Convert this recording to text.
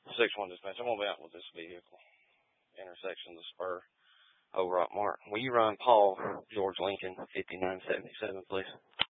6-1 dispatch. I'm going to be out with this vehicle. Intersection of the Spur, Old Rock Mart. Will you run Paul George Lincoln 5977, please?